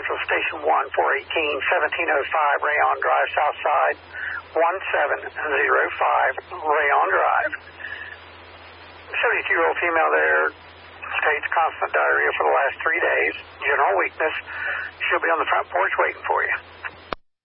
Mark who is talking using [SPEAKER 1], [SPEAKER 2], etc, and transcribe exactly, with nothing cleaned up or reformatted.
[SPEAKER 1] Central Station one, four eighteen, seventeen oh five Rayon Drive, South Side, one seven zero five Rayon Drive. seventy-two-year-old female there states constant diarrhea for the last three days, general weakness. She'll be on the front porch waiting for you.